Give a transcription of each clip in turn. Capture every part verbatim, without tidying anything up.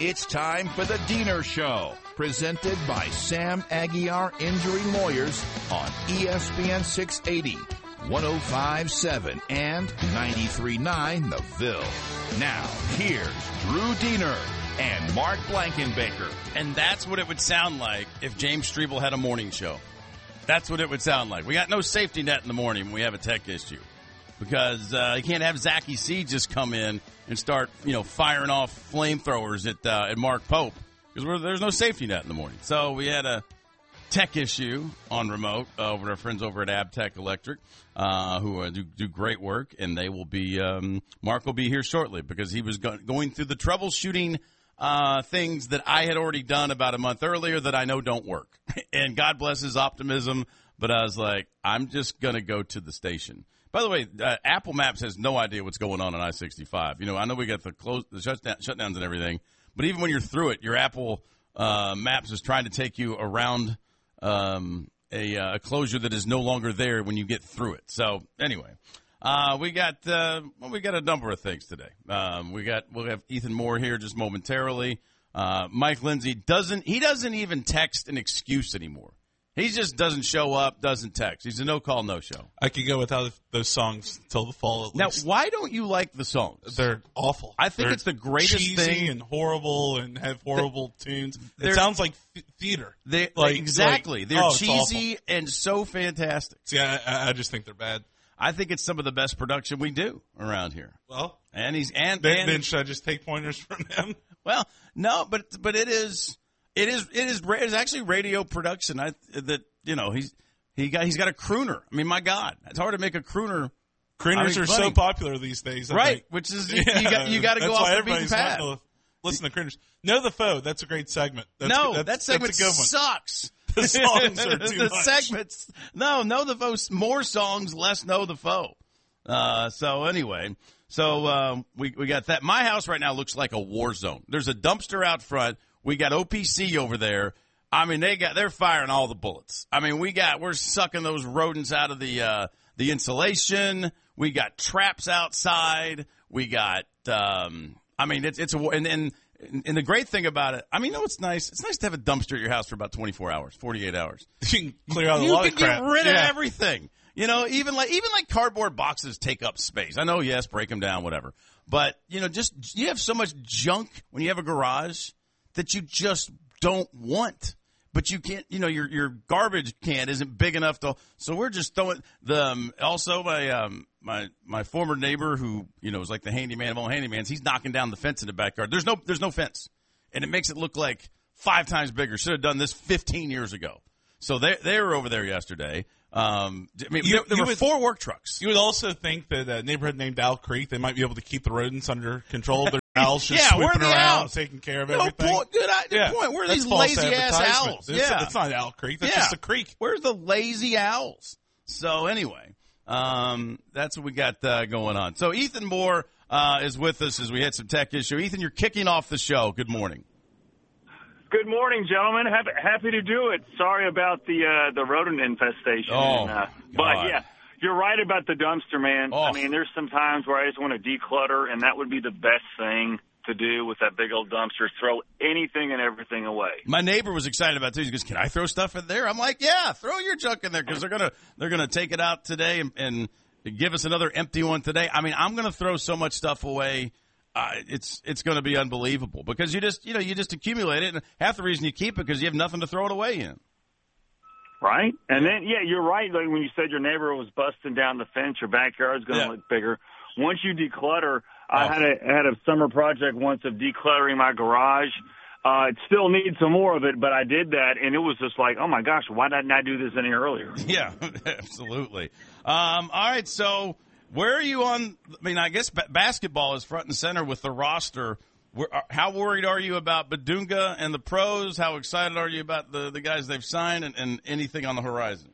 It's time for the Diener Show, presented by Sam Aguiar Injury Lawyers on E S P N six eighty, one oh five point seven, and ninety-three point nine The Ville. Now, here's Drew Diener and Mark Blankenbaker. And that's what it would sound like if James Strebel had a morning show. That's what it would sound like. We got no safety net in the morning when we have a tech issue. Because uh, you can't have Zachy C just come in and start, you know, firing off flamethrowers at uh, at Mark Pope. Because there's no safety net in the morning. So we had a tech issue on remote uh, with our friends over at Abtech Electric, uh, who uh, do, do great work. And they will be, um, Mark will be here shortly because he was go- going through the troubleshooting uh, things that I had already done about a month earlier that I know don't work. And God bless his optimism. But I was like, I'm just going to go to the station. By the way, uh, Apple Maps has no idea what's going on on I sixty-five. You know, I know we got the close, the shutdown, shutdowns and everything, but even when you're through it, your Apple uh, Maps is trying to take you around um, a, uh, a closure that is no longer there when you get through it. So anyway, uh, we got uh, well, we got a number of things today. Um, we got we'll have Ethan Moore here just momentarily. Uh, Mike Lindsay doesn't he doesn't even text an excuse anymore. He just doesn't show up, doesn't text. He's a no-call, no-show. I could go without those songs until the fall at now, least. Why don't you like the songs? They're awful. I think They're it's the greatest cheesy thing. and horrible and have horrible They're, tunes. They're, it sounds like th- theater. They, like, exactly. Like, they're oh, cheesy and so fantastic. See, I, I just think they're bad. I think it's some of the best production we do around here. Well, and he's and then, and, then should I just take pointers from them? Well, no, but but it is it is it is it is actually radio production. I that. You know, he's he got he's got a crooner. I mean, my God, it's hard to make a crooner. Crooners I mean, are funny. so popular these days, I right? think. Which is you, you got you got to go off the beaten path. To listen to crooners. Know the Foe. That's a great segment. That's, no, that's, that segment that's a good one. sucks. The songs are too the much. segments. No, know the foe. More songs, less know the foe. Uh, so anyway, so um, we we got that. My house right now looks like a war zone. There's a dumpster out front. We got O P C over there. I mean, they got, they're firing all the bullets. I mean, we got, we're sucking those rodents out of the, uh, the insulation. We got traps outside. We got, um, I mean, it's, it's a, and, and, and the great thing about it, I mean, you know, it's nice. It's nice to have a dumpster at your house for about twenty-four hours, forty-eight hours. You can clear out a you lot can of crap. get rid yeah. of everything. You know, even like, even like cardboard boxes take up space. I know, yes, break them down, whatever. But, you know, just, you have so much junk when you have a garage that you just don't want. But you can't, you know, your your garbage can isn't big enough to. So we're just throwing the. Um, also, my um my my former neighbor who you know is like the handyman of all handymans. He's knocking down the fence in the backyard. There's no there's no fence, and it makes it look like five times bigger. Should have done this fifteen years ago. So they they were over there yesterday. Um, I mean, You- there, there you were would- four work trucks. You would also think that a neighborhood named Owl Creek, they might be able to keep the rodents under control. Their owls just Yeah, where are swooping the around, owls? taking care of No everything. point. Good, good Yeah, point. Where are that's these false lazy ass advertisement. owls? It's, yeah, it's not Owl Creek. That's yeah. just a creek. Where's the lazy owls? So anyway, um, that's what we got uh, going on. So Ethan Moore uh, is with us as we had some tech issue. Ethan, you're kicking off the show. Good morning. Good morning, gentlemen. Happy, happy to do it. Sorry about the uh, the rodent infestation. Oh, and, uh, but God. yeah, you're right about the dumpster, man. Oh. I mean, there's some times where I just want to declutter, and that would be the best thing to do with that big old dumpster. Throw anything and everything away. My neighbor was excited about it too. He goes, "Can I throw stuff in there?" I'm like, "Yeah, throw your junk in there because they're gonna they're gonna take it out today and, and give us another empty one today." I mean, I'm gonna throw so much stuff away. Uh, it's it's going to be unbelievable because you just you know you just accumulate it, and half the reason you keep it because you have nothing to throw it away in. Right? And then, yeah, you're right. Like when you said your neighbor was busting down the fence, your backyard's going to Yeah. look bigger. Once you declutter, Oh. I had a had a summer project once of decluttering my garage. Uh, it still needs some more of it, but I did that, and it was just like, oh my gosh, why didn't I do this any earlier? Yeah, absolutely. Um, all right, so where are you on? I mean, I guess b- basketball is front and center with the roster. Where, how worried are you about Badunga and the pros? How excited are you about the, the guys they've signed and, and anything on the horizon?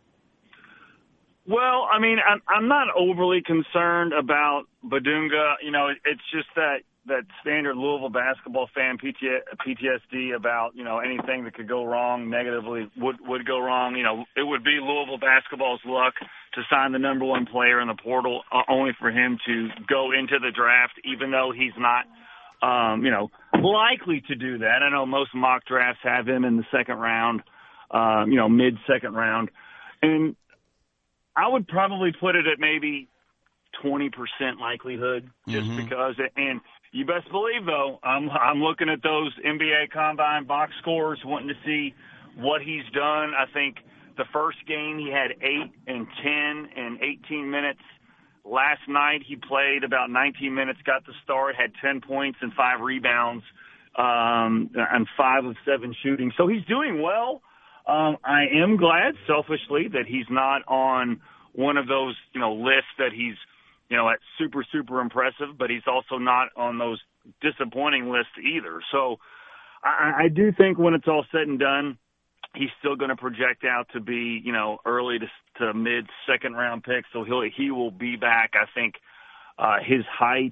Well, I mean, I'm, I'm not overly concerned about Badunga. You know, it, it's just that, that standard Louisville basketball fan P T S D about, you know, anything that could go wrong negatively would, would go wrong. You know, it would be Louisville basketball's luck to sign the number one player in the portal, uh, only for him to go into the draft, even though he's not um, you know, likely to do that. I know most mock drafts have him in the second round, um, you know, mid-second round. And I would probably put it at maybe twenty percent likelihood just mm-hmm. because – and you best believe, though, I'm, I'm looking at those N B A Combine box scores, wanting to see what he's done. I think the first game he had eight and ten and eighteen minutes. Last night he played about nineteen minutes, got the start, had ten points and five rebounds, um, and five of seven shooting. So he's doing well. Um, I am glad, selfishly, that he's not on one of those, you know, lists that he's, you know, at super, super impressive, but he's also not on those disappointing lists either. So I, I do think when it's all said and done, he's still going to project out to be, you know, early to, to mid second round pick. So he'll, he will be back. I think, uh, his height,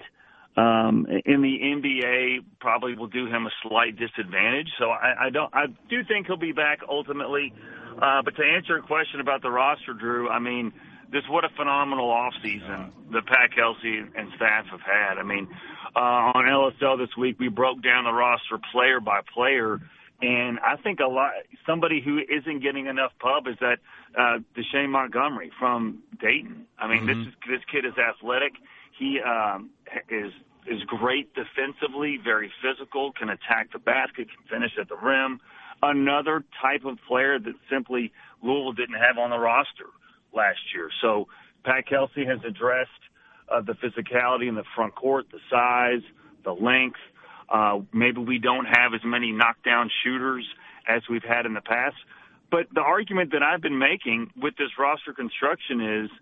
um, in the N B A probably will do him a slight disadvantage. So I, I don't, I do think he'll be back ultimately. Uh, but to answer your question about the roster, Drew, I mean, this, what a phenomenal offseason that Pat Kelsey and staff have had. I mean, uh, on L S L this week, we broke down the roster player by player. And I think a lot, somebody who isn't getting enough pub is that uh, Deshane Montgomery from Dayton. I mean, mm-hmm. this is, this kid is athletic. He um, is is great defensively, very physical, can attack the basket, can finish at the rim. Another type of player that simply Louisville didn't have on the roster last year. So Pat Kelsey has addressed uh, the physicality in the front court, the size, the length. Uh, maybe we don't have as many knockdown shooters as we've had in the past. But the argument that I've been making with this roster construction is,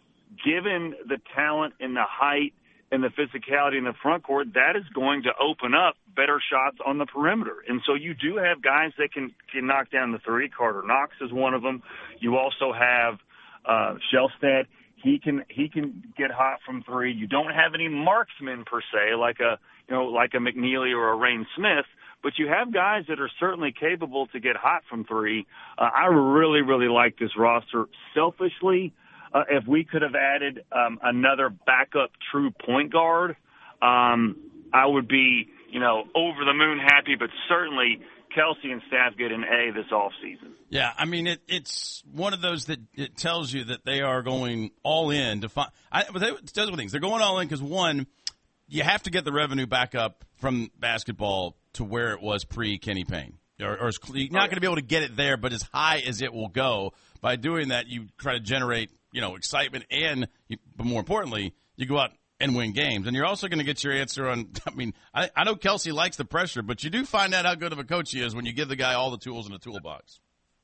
given the talent and the height and the physicality in the front court, that is going to open up better shots on the perimeter. And so you do have guys that can, can knock down the three. Carter Knox is one of them. You also have uh, Shelstad. He can he can get hot from three. You don't have any marksmen per se, like a you know like a McNeely or a Rain Smith, but you have guys that are certainly capable to get hot from three. Uh, I really really like this roster. Selfishly, uh, if we could have added um, another backup true point guard, um, I would be you know over the moon happy. But certainly, Kelsey and staff get an A this offseason. Yeah, I mean, it, it's one of those that it tells you that they are going all in to find. I, but it does one things. They're going all in because, one, you have to get the revenue back up from basketball to where it was pre-Kenny Payne. Or, or you're not going to be able to get it there, but as high as it will go. By doing that, you try to generate, you know, excitement and, you, but more importantly, you go out and win games. And you're also going to get your answer on, I mean, I, I know Kelsey likes the pressure, but you do find out how good of a coach he is when you give the guy all the tools in the toolbox.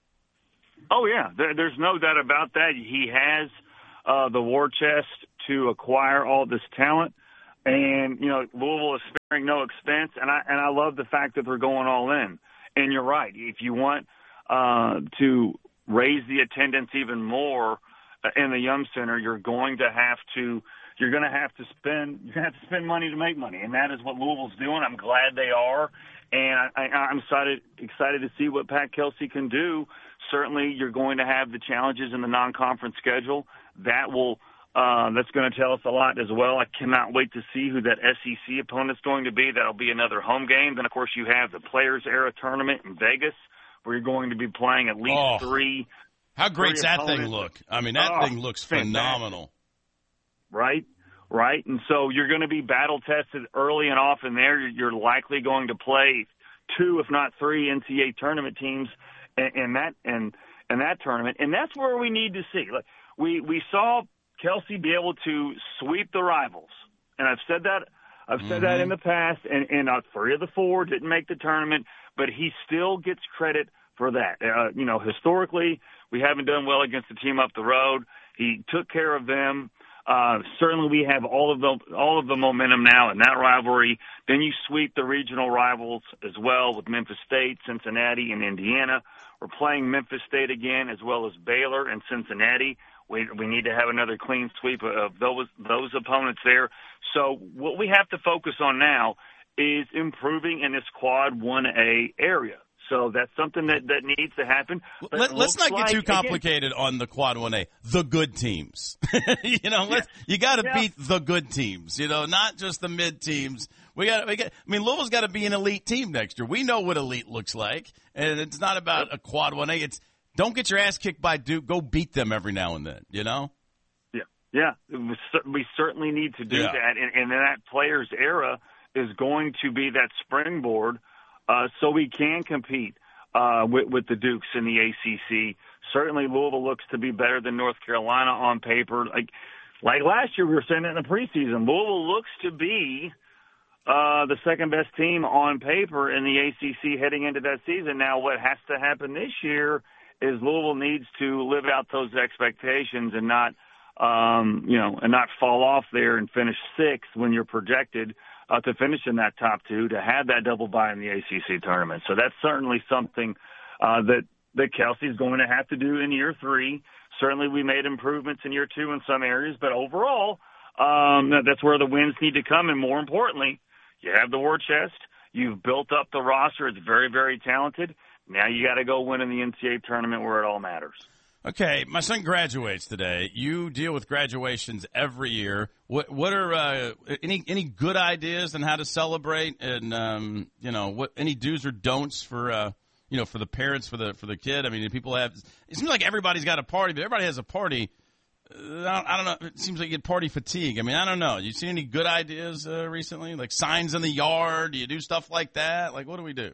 Oh, yeah. There, there's no doubt about that. He has uh, the war chest to acquire all this talent. And, you know, Louisville is sparing no expense. And I, and I love the fact that they're going all in. And you're right. If you want uh, to raise the attendance even more in the Yum Center, you're going to have to You're going to have to spend. You're going to have to spend money to make money, and that is what Louisville's doing. I'm glad they are, and I, I, I'm excited excited to see what Pat Kelsey can do. Certainly, you're going to have the challenges in the non-conference schedule. That will uh, that's going to tell us a lot as well. I cannot wait to see who that S E C opponent is going to be. That'll be another home game. Then, of course, you have the Players Era tournament in Vegas, where you're going to be playing at least oh, three. How great's that thing look? I mean, that oh, thing looks phenomenal. Right, right. And so you're going to be battle tested early and often there. You're likely going to play two, if not three, N C A A tournament teams in, in that in, in that tournament. And that's where we need to see. Like, we, we saw Kelsey be able to sweep the rivals. And I've said that I've mm-hmm. said that in the past, and, and uh, three of the four didn't make the tournament, but he still gets credit for that. Uh, you know, historically, we haven't done well against the team up the road. He took care of them. Uh, certainly we have all of the all of the momentum now in that rivalry. Then you sweep the regional rivals as well with Memphis State, Cincinnati, and Indiana. We're playing Memphis State again as well as Baylor and Cincinnati. We we need to have another clean sweep of those those opponents there. So what we have to focus on now is improving in this Quad one A area. So that's something that, that needs to happen. Let, let's not get like, too complicated again, on the Quad one A. The good teams. you know, let's, yeah. you got to yeah. beat the good teams. You know, not just the mid teams We got, we got. I mean, Louisville's got to be an elite team next year. We know what elite looks like, and it's not about a quad one A. It's don't get your ass kicked by Duke. Go beat them every now and then. You know. Yeah, yeah. We certainly need to do Yeah. that, and, and that players' era is going to be that springboard, uh, so we can compete uh, with, with the Dukes in the A C C. Certainly, Louisville looks to be better than North Carolina on paper. Like. Like last year, we were saying it in the preseason. Louisville looks to be uh, the second best team on paper in the A C C heading into that season. Now, what has to happen this year is Louisville needs to live out those expectations and not, um, you know, and not fall off there and finish sixth when you're projected uh, to finish in that top two to have that double bye in the A C C tournament. So that's certainly something uh, that that Kelsey's going to have to do in year three. Certainly, we made improvements in year two in some areas, but overall, um, that's where the wins need to come. And more importantly, you have the war chest. You've built up the roster. It's very, very talented. Now you got to go win in the N C double A tournament where it all matters. Okay, my son graduates today. You deal with graduations every year. What what are uh, any any good ideas on how to celebrate, and um, you know, what any do's or don'ts for uh, you know, for the parents, for the for the kid? I mean, people have. It seems like everybody's got a party, but everybody has a party. Uh, I, don't, I don't know. It seems like you get party fatigue. I mean, I don't know. You see any good ideas uh, recently, like signs in the yard? Do you do stuff like that? Like, what do we do?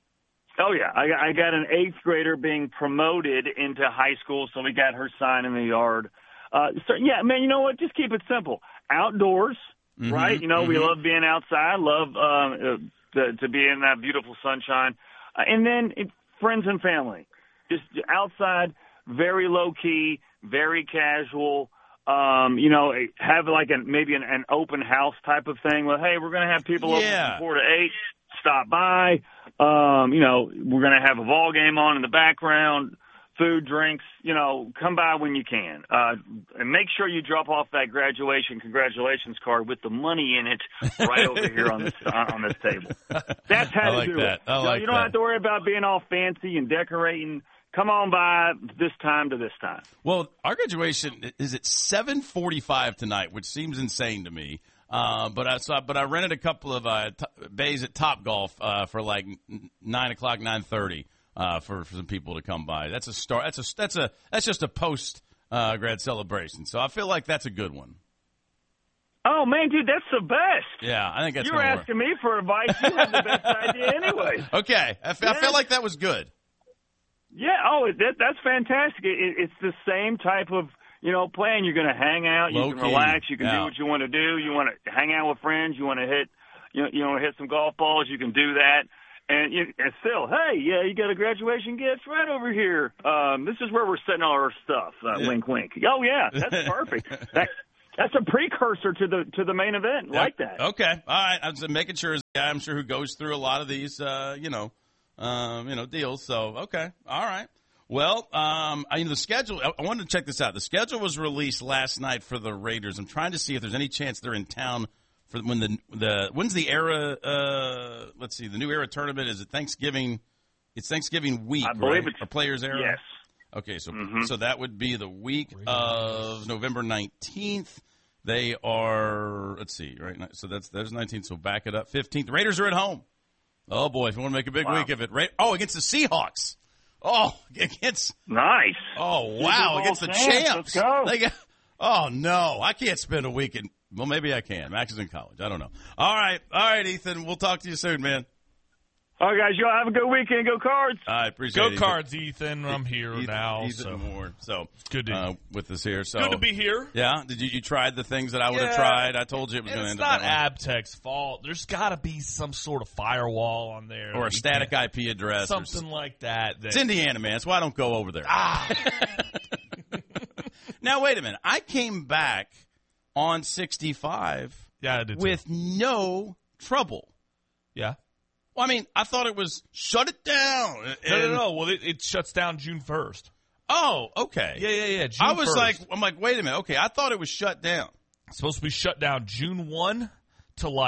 Oh, yeah. I, I got an eighth grader being promoted into high school, so we got her sign in the yard. Uh, so, yeah, man, you know what? Just keep it simple. Outdoors, mm-hmm, right? You know, mm-hmm. we love being outside, love uh, to, to be in that beautiful sunshine. Uh, and then it, friends and family. Just outside, very low-key, very casual. Um, you know, have like a, maybe an, an open house type of thing. Well, hey, we're going to have people yeah. open from four to eight. Stop by. Um, you know, we're going to have a ball game on in the background, food, drinks, you know, come by when you can. Uh, and make sure you drop off that graduation congratulations card with the money in it right over here on this, on this table. That's how I to like do that. it. I you, like know, you don't that. have to worry about being all fancy and decorating. Come on by this time to this time. Well, our graduation is at seven forty-five tonight, which seems insane to me. Uh, but I saw, but I rented a couple of uh, t- bays at Top Golf uh, for like nine o'clock, nine thirty uh, for for some people to come by. That's a start. That's a that's a that's just a post uh, grad celebration. So I feel like that's a good one. Oh man, dude, that's the best. Yeah, I think that's. You were asking me for advice. You had the best idea, anyway. Okay, I, f- yeah. I feel like that was good. Yeah. Oh, that that's fantastic. It, it's the same type of. You know, plan, you're going to hang out, you Low can key. relax, you can yeah. do what you want to do, you want to hang out with friends, you want to hit, you know, you want to hit some golf balls, you can do that. And, you, and still, hey, yeah, you got a graduation gift right over here. Um, this is where we're setting all our stuff. Uh, yeah. Wink, wink. Oh, yeah, that's perfect. that, that's a precursor to the to the main event, yeah. like that. Okay, all right. I'm just making sure. As a guy, I'm sure who goes through a lot of these, uh, you know, um, you know, deals. So, okay, all right. Well, um, I mean, the schedule, I wanted to check this out. The schedule was released last night for the Raiders. I'm trying to see if there's any chance they're in town for when the, the when's the era, uh, let's see, the new era tournament, is it Thanksgiving? It's Thanksgiving week, I believe right? it's, or Players era? Yes. Okay, so mm-hmm. so that would be the week of November nineteenth. They are, let's see, right? So that's, there's nineteenth, so back it up. fifteenth, the Raiders are at home. Oh, boy, if you want to make a big wow. week of it. Ra- oh, against the Seahawks. Oh, against nice! Oh wow, against the champs. Let's go. They got, oh no, I can't spend a week in. Well, maybe I can. Max is in college. I don't know. All right, all right, Ethan. We'll talk to you soon, man. All right, guys. Y'all have a good weekend. Go Cards. I appreciate Go it. Go Cards, Ethan. I'm here Ethan, now. Ethan so. Moore. So good to uh, with us here. So good to be here. Yeah. Did you you tried the things that I would have yeah. tried? I told you it was going to end up. It's not Abtec's fault. There's got to be some sort of firewall on there, or a static I P address, something or, like that, that. It's Indiana, man. That's why I don't go over there. Ah. Now wait a minute. I came back on sixty-five. Yeah, I did too. With no trouble. Yeah. Well, I mean, I thought it was shut it down. And, no, no, no. Well, it, it shuts down June first. Oh, okay. Yeah, yeah, yeah. June I was first. like, I'm like, wait a minute. Okay, I thought it was shut down. It's supposed to be shut down June first to like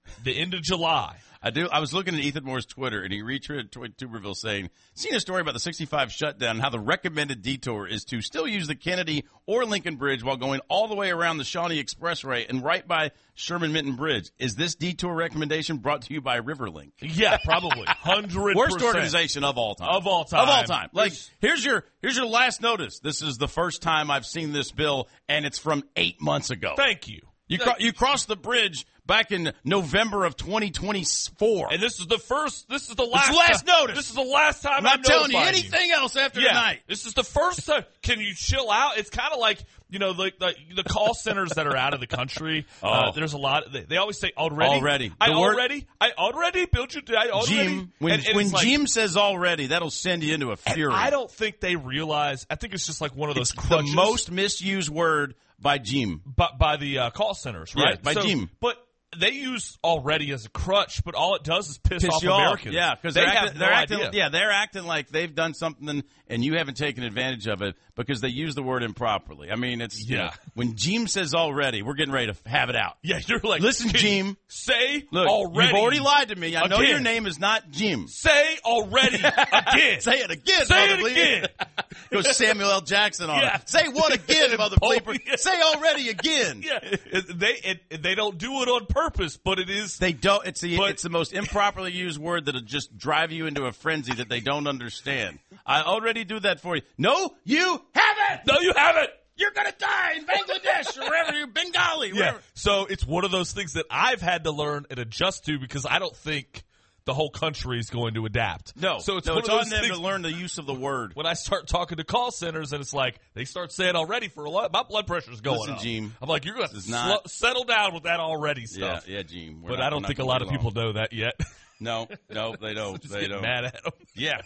the end of July. I do. I was looking at Ethan Moore's Twitter, and he retweeted Tuberville saying, seen a story about the sixty-five shutdown and how the recommended detour is to still use the Kennedy or Lincoln Bridge while going all the way around the Shawnee Expressway and right by Sherman-Minton Bridge. Is this detour recommendation brought to you by Riverlink? Yeah, probably. one hundred percent. Worst organization of all time. Of all time. Of all time. Like, here's your here's your last notice. This is the first time I've seen this bill, and it's from eight months ago. Thank you. You, cro- you crossed the bridge back in November of twenty twenty-four. And this is the first, this is the last. It's last time, notice. This is the last time I'm not I've telling you notified anything else after yeah, tonight. This is the first time. Can you chill out? It's kind of like, you know, the, the the call centers that are out of the country. Oh. Uh, there's a lot. They, they always say already. Already. I The word- already. I already built you. I already. Jim, when, and, and when it's like, Jim says already, that'll send you into a fury. I don't think they realize. I think it's just like one of those it's crutches. the most misused word by Jim. by, by the uh, call centers, right? Yeah, by so, Jim. But they use already as a crutch, but all it does is piss, Piss off you Americans. off. Yeah, because they they're, have acting, no they're acting. idea. Yeah, they're acting like they've done something and you haven't taken advantage of it because they use the word improperly. I mean, it's you Yeah. know, when Jim says already, we're getting ready to have it out. Yeah, you're like, Listen, can Jim. you Say Look, already. you've already lied to me. I know Again. your name is not Jim. Say already again. Say it again, Say mother it again. Goes Samuel L. Jackson on Yeah. it. Say what again, mother Oh, bleeper? yeah. Say already again. Yeah, it- they it, they don't do it on purpose, but it is. They don't. It's the But- it's the most improperly used word that'll just drive you into a frenzy that they don't understand. I already do that for you. No, you haven't. No, you haven't. You're gonna die in Bangladesh or wherever you Bengali. Yeah. Wherever. So it's one of those things that I've had to learn and adjust to because I don't think the whole country is going to adapt. No, So it's no, one it's of those on them things. to learn the use of the word. When I start talking to call centers and it's like they start saying already for a lot, my blood pressure's going Listen, up. Gene, I'm like, you're going to this is not- settle down with that already Yeah, stuff. yeah, Gene. We're But not- I we're don't not think a gonna lot get of people along. know that yet. No, no, they don't. Just they get don't. mad at them. Yeah.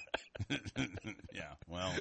yeah. Well.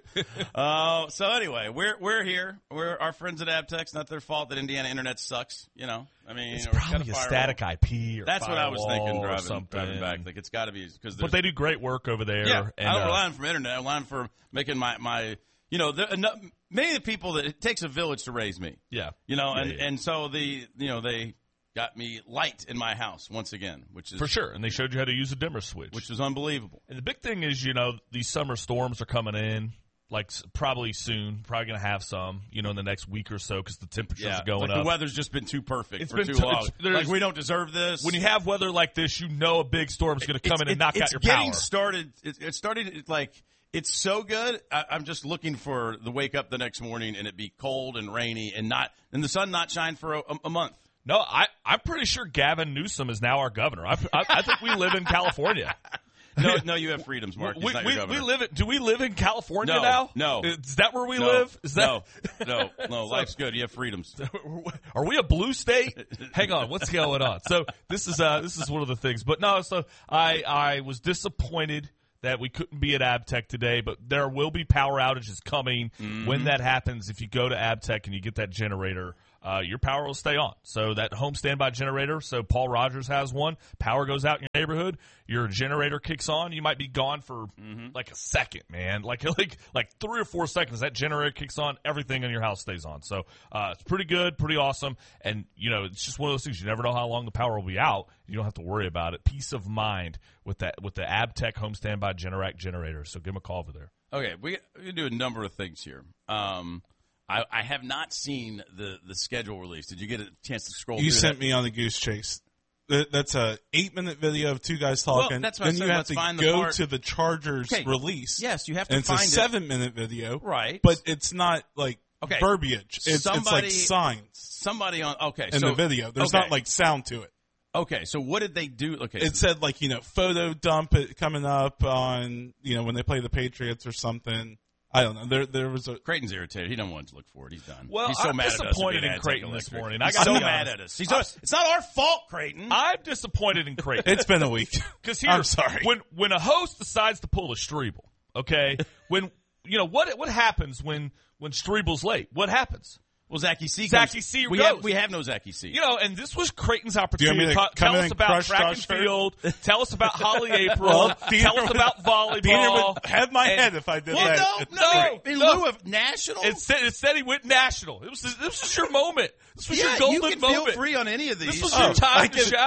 Uh, so anyway, we're we're here. We're our friends at Abtech. It's not their fault that Indiana internet sucks. You know, I mean, It's or got probably a firewall. static I P or That's what I was firewall thinking or driving something. driving back. Like it's got to be because But they do great work over there. yeah. and, I don't uh, rely on from internet. I rely on for making my my. You know, there, enough, many of the people that it takes a village to raise me. Yeah. You know, Yeah, and yeah. and so the you know they got me light in my house once again, which is For sure. And they showed you how to use a dimmer switch. which is unbelievable. And the big thing is, you know, these summer storms are coming in, like s- probably soon. Probably going to have some, you know, in the next week or so because the temperatures Yeah, are going like up. the weather's just been too perfect It's for been too too- long. it's- there's- Like we don't deserve this. When you have weather like this, you know a big storm's going to come It's- in and it- knock it's out your getting power. started. It, it started it, like it's so good. I, I'm just looking for the wake up the next morning and it be cold and rainy and not and the sun not shine for a, a month. No, I, I'm pretty sure Gavin Newsom is now our governor. I, I, I think we live in California. No, no, you have freedoms, Mark. He's we, not we, your governor. we live. In, do we live in California No, now? no. Is that where we no, live? Is that no, no, no. Life's good. You have freedoms. Are we a blue state? Hang on, what's going on? So this is uh this is one of the things. But no, so I I was disappointed that we couldn't be at Abtech today, but there will be power outages coming. Mm-hmm. When that happens, if you go to Abtech and you get that generator, uh, your power will stay on. So that home standby generator, so Paul Rogers has one. Power goes out in your neighborhood, your generator kicks on. You might be gone for Mm-hmm. like a second, man, like like like three or four seconds. That generator kicks on, everything in your house stays on. So uh, it's pretty good, pretty awesome. And you know, it's just one of those things. You never know how long the power will be out. You don't have to worry about it. Peace of mind with that with the Abtech home standby Generac generator. So give them a call over there. Okay, we we can do a number of things here. Um, I, I have not seen the, the schedule release. Did you get a chance to scroll? You through sent that? me on the goose chase. That- That's a eight minute video of two guys talking. Well, that's what I then said, you have let's to find the go part- to the Chargers Okay. release. Yes, you have to and find it's it. a seven minute video, Right. But it's not like Okay. verbiage. It's, it's Somebody- like signs Somebody on okay in so, the video. There's okay. not like sound to it. okay. So what did they do? Okay, It said like you know photo dump it coming up on you know when they play the Patriots or something. I don't know. There there was a Creighton's irritated. He doesn't want to look for it. He's done. Well, He's so I'm mad at us for disappointed being in Aztec Creighton this Electric. morning. I He's gotta so be mad honest. at us. He's not, it's not our fault, Creighton. I'm disappointed in Creighton. it's been a week. Because I'm sorry. When when a host decides to pull a Strebel, okay, when you know what what happens when when Strebel's late? What happens? Well, Zachy C. Zachy comes- C We goes. have we have no Zachy C. You know, and this was Creighton's you opportunity. want me to to co- come tell in us and about crush track Josh and Hurt? field. Tell us about Holly April. Well, Diener tell us would- about volleyball. Diener would have my And- head if I did well, that. no, no, No, in no. lieu of national. It said, it said he went national. It was this was your moment. This was yeah, your golden you can moment. feel free on any of these. This was Oh, your time I to can- shine.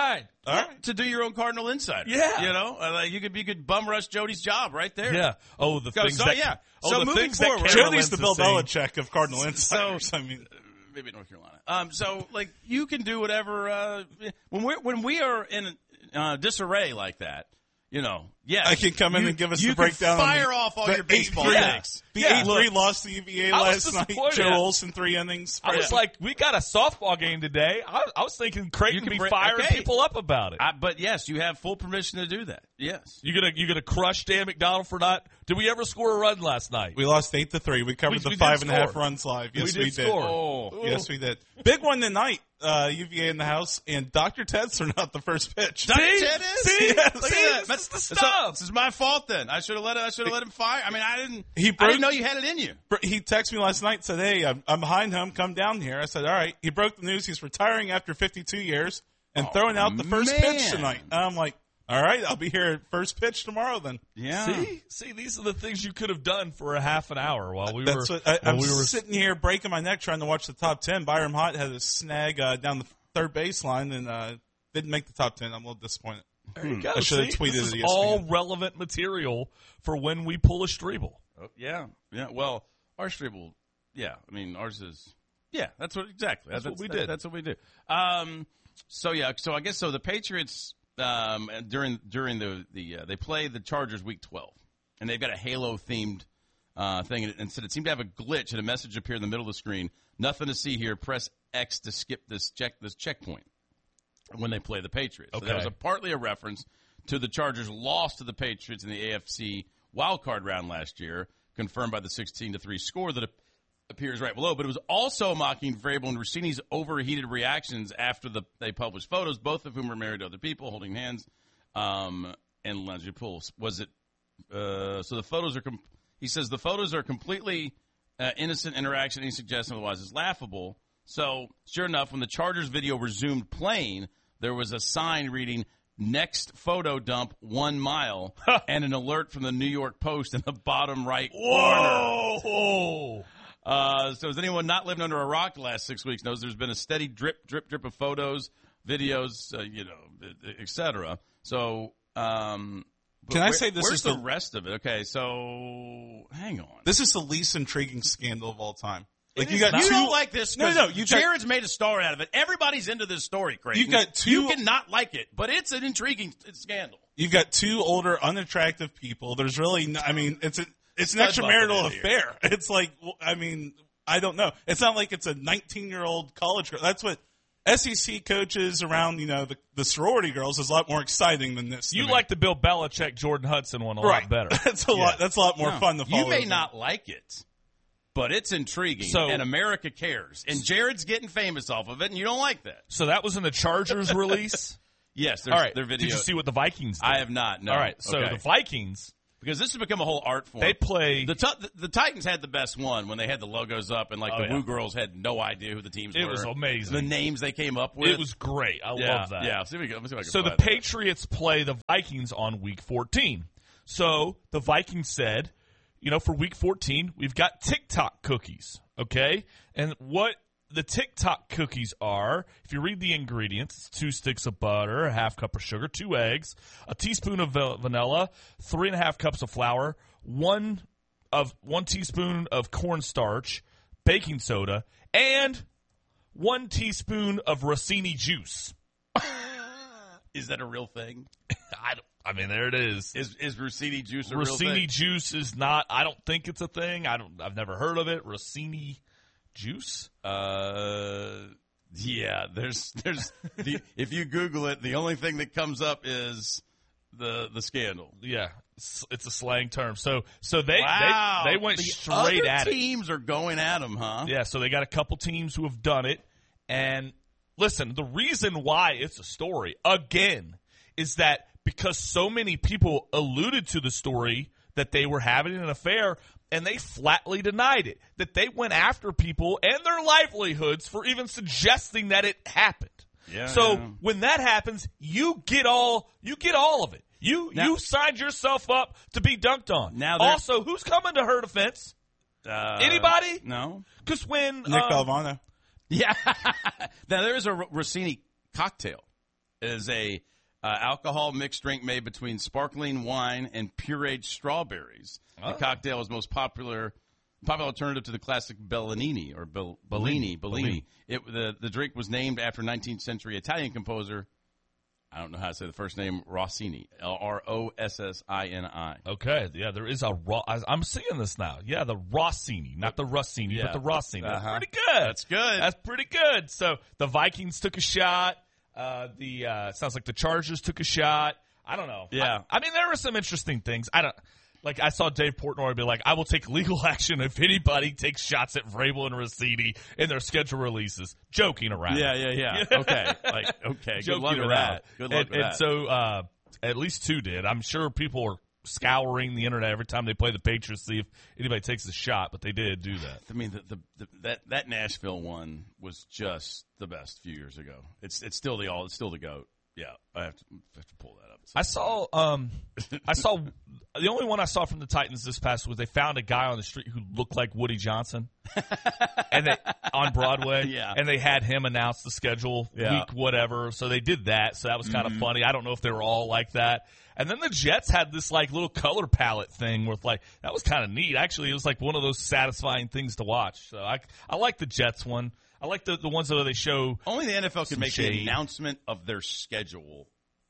All right. To do your own Cardinal Insider. Yeah. You know, uh, like you could you could bum rush Jody's job right there. Yeah. Oh, the So, things so, that yeah. oh, So the moving things forward- that Karen Jody's the Lentz Bill is saying. Belichick of Cardinal Insiders. I mean, Maybe North Carolina. Um, so like you can do whatever uh, when we when we are in uh, disarray like that. You know, yes. I can come in you, and give us you the breakdown. Can fire on the, off all the your baseball eight three, picks. The Yeah, eight three look, loss to U V A I was last night. disappointed. Joe Yeah. Olsen, three innings. I was like, we got a softball game today. I, I was thinking Creighton You can be bring- firing okay. people up about it. I, but yes, you have full permission to do that. Yes. You gonna you gonna crush Dan McDonald for not? Did we ever score a run last night? we lost eight to three. We covered We- the we did five and a half score. runs live. Yes, we we did did. score. Oh. Yes, we did. Big one tonight. Uh, U V A in the house, and Doctor Ted's are not the first pitch. Doctor See? Ted is? See? Look at See? that. This is the So- stuff. This is my fault then. I should have let it, I should have let him fire. I mean, I didn't. He I broke- didn't know you had it in you. He texted me last night and said, hey, I'm, I'm behind home. Come down here. I said, all right. He broke the news. He's retiring after fifty-two years and Oh, throwing out the first man. pitch tonight. And I'm like, all right, I'll be here at first pitch tomorrow then. Yeah. See, see, these are the things you could have done for a half an hour while we That's were. what I, while I'm we were sitting here breaking my neck trying to watch the top ten. Byram Hott had a snag uh, down the third baseline and uh, didn't make the top ten. I'm a little disappointed. There you go. I should have See? tweeted This is it, E S P N. all relevant material for when we pull a Strebel. Oh, yeah. Yeah. Well, our Strebel, yeah. I mean, ours is, yeah, that's what, exactly. That's what we that- did. That's what we do. Um, so, yeah, so I guess, so the Patriots, um, during, during the, the, uh, they play the Chargers week twelve, and they've got a Halo themed, uh, thing, and it said it seemed to have a glitch, and a message appeared in the middle of the screen. Nothing to see here. Press X to skip this check, this checkpoint when they play the Patriots. So that Okay. was a, partly a reference to the Chargers' loss to the Patriots in the A F C wildcard round last year, confirmed by the sixteen to three score that appears right below. But it was also mocking Vrabel and Rossini's overheated reactions after the they published photos, both of whom were married to other people, holding hands, um, and lingerie pools. Was it? Uh, so the photos are. Com- he says the photos are completely uh, innocent interaction. Any suggestion otherwise is laughable. So sure enough, when the Chargers video resumed playing, there was a sign reading "Next photo dump one mile" and an alert from the New York Post in the bottom right corner. Whoa! Uh, so, as anyone not living under a rock the last six weeks knows, there's been a steady drip, drip, drip of photos, videos, uh, you know, et cetera. So, um, but Can I where- say this where's is the, the- rest of it? Okay, so hang on. This is the least intriguing scandal of all time. Like It you is got not. two. You don't like this. No, 'cause no, you got- Jared's made a story out of it. Everybody's into this story, Craig. You got two- You cannot like it, but it's an intriguing scandal. You've got two older, unattractive people. There's really, no, I mean, it's a, it's an Stud buffing extramarital in here. affair. It's like, well, I mean, I don't know. It's not like it's a nineteen-year-old college girl. That's what S E C coaches around, you know, the, the sorority girls is a lot more exciting than this. to You me. like the Bill Belichick Jordan Hudson one a right? lot better. That's a lot. That's a lot more No. fun to follow. You may than- not like it, but it's intriguing, So- and America cares. And Jared's getting famous off of it, and you don't like that. So that was in the Chargers release. Yes, there's All right. their video. Did you see what the Vikings did? I have not. No. All right. So Okay. the Vikings, because this has become a whole art form. they play. The, t- the Titans had the best one when they had the logos up, and like Oh, the yeah. Woo Girls had no idea who the teams It were. was amazing. The names they came up with. it was great. I yeah, love that. Yeah. See if we can, let me see if I can So the find that. Patriots play the Vikings on week fourteen. So the Vikings said, you know, for week fourteen, we've got TikTok cookies, okay? And what the TikTok cookies are, if you read the ingredients, it's two sticks of butter, a half cup of sugar, two eggs, a teaspoon of va- vanilla, three and a half cups of flour, one of one teaspoon of cornstarch, baking soda, and one teaspoon of Rossini juice. Is that a real thing? I, don't, I mean, there it is. Is is Rossini juice a real Rossini thing? juice is not. I don't think it's a thing. I don't. I've never heard of it. Rossini juice. Uh, yeah. There's there's the, if you Google it, the only thing that comes up is the the scandal. Yeah, it's, it's a slang term. So so they Wow. they, they went the straight other at it. teams are going at them, huh? Yeah. So they got a couple teams who have done it. And listen, the reason why it's a story again is that because so many people alluded to the story that they were having an affair, and they flatly denied it, that they went after people and their livelihoods for even suggesting that it happened. Yeah, So yeah. when that happens, you get all you get all of it. You Now- you signed yourself up to be dunked on. Now they're- also, who's coming to her defense? Uh, Anybody? No. Because when Nick um, Valvano. Yeah. Now there is a R- Rossini cocktail. It is a Uh, alcohol mixed drink made between sparkling wine and pureed strawberries. Oh. The cocktail is most popular popular alternative to the classic Bellini or Bell, Bellini. Bellini. It the the drink was named after nineteenth century Italian composer. I don't know how to say the first name, Rossini. L R O S S I N I. Okay, yeah, there is a Ro- I, I'm seeing this now. Yeah, the Rossini, not the Rossini, Yeah. but the Rossini. That's Uh-huh. pretty good. That's good. That's pretty good. So the Vikings took a shot. Uh, the uh, sounds like the Chargers took a shot. I don't know. Yeah. I, I mean, there were some interesting things. I don't like. I saw Dave Portnoy be like, "I will take legal action if anybody takes shots at Vrabel and Rossini in their schedule releases." Joking around. Yeah, yeah, yeah. Okay. Like, okay. Good Joking luck with around. that. Good luck and, with and that. so, uh, at least two did. I'm sure people are scouring the internet every time they play the Patriots, see if anybody takes a shot, but they did do that. I mean, the, the, the, that that Nashville one was just the best a few years ago. It's it's still the all. It's still the GOAT. Yeah, I have to, I have to pull that up. I saw, um, I saw the only one I saw from the Titans this past was they found a guy on the street who looked like Woody Johnson, and they on Broadway, Yeah. and they had him announce the schedule Yeah. week whatever. So they did that. So that was kind of Mhm. funny. I don't know if they were all like that. And then the Jets had this like little color palette thing with like that was kind of neat. Actually, it was like one of those satisfying things to watch. So I I like the Jets one. I like the the ones that they show. Only the N F L can Some make the shade. announcement of their schedule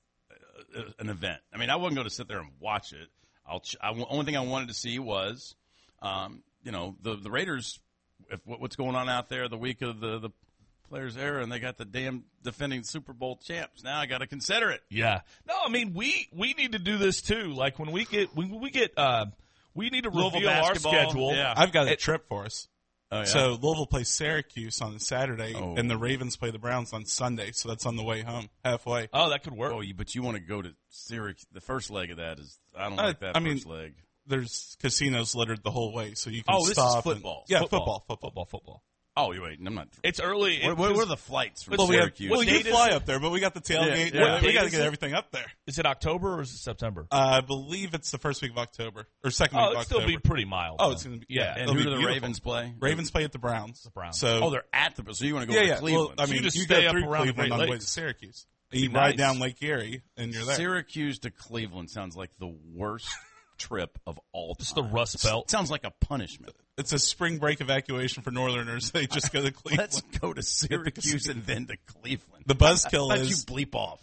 uh, an event. I mean, I wasn't going to sit there and watch it. I'll. Ch- I, only thing I wanted to see was, um, you know, the the Raiders. If what, what's going on out there the week of the the players there, and they got the damn defending Super Bowl champs. Now I got to consider it. Yeah. No, I mean we we need to do this too. Like when we get when we get uh we need to Louisville reveal our basketball, schedule. yeah. I've got a It- trip for us. Oh, yeah? So Louisville plays Syracuse on Saturday, Oh. and the Ravens play the Browns on Sunday. So that's on the way home, halfway. Oh, that could work. oh, you, but you want to go to Syracuse? The first leg of that is I don't Uh, like that I mean, first leg. There's casinos littered the whole way, so you can Oh, this is stop. and- football. yeah, Football. football, football. football, football. Oh, you wait. I'm not. It's early. What, it- what, what are the flights from Well, we have, Syracuse? well, What you date is fly it? up there, but we got the tailgate. Yeah, Yeah, yeah. we What got to date get is it? everything up there. Is it October or is it September? Uh, I believe it's the first week of October or second Oh, week it'll of still October. be pretty mild. Oh, then. it's gonna be Yeah. yeah. and it'll who be do the beautiful. Ravens play? Ravens play at the Browns. The Browns. So Oh, they're at the. So you want to go yeah, to yeah. Cleveland? Well, I So you mean, just you stay go up through around the Cleveland Great on the way Lakes. to Syracuse. And you Be ride nice. down Lake Erie, and you're there. Syracuse to Cleveland sounds like the worst trip of all time. Just the Rust Belt. It sounds like a punishment. It's a spring break evacuation for Northerners. They just go to Cleveland. Let's go to Syracuse and then to Cleveland. The buzzkill Let is you bleep off.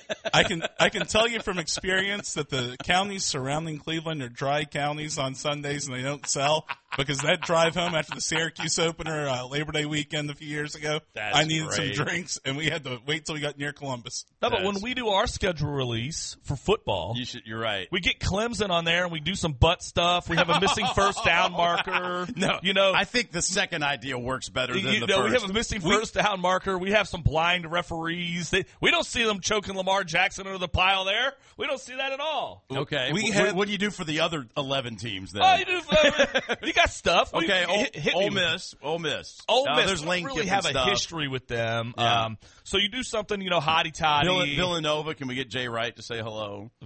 I can I can tell you from experience that the counties surrounding Cleveland are dry counties on Sundays and they don't sell because that drive home after the Syracuse opener uh, Labor Day weekend a few years ago, That's I needed great. some drinks and we had to wait till we got near Columbus. No, but when That's- we do our schedule release for football, You should. You're right. we get Clemson on there and we do some butt stuff. We have a missing first down marker. no, you know, I think the second idea works better than you the know, first. we have a missing first down marker. We have some blind referees. They, we don't see them choking Lamar Jackson under the pile there. We don't see that at all. Okay. We We had- what do you do for the other eleven teams then? Oh, you do. You got stuff. We- okay. Ole, hit, hit Ole me. Miss. Ole Miss. Ole Now, Miss. There's we Lane don't really Kiffin have a stuff. history with them. Yeah. Um, so you do something, you know, hotty toddy. Vill- Villanova. Can we get Jay Wright to say hello?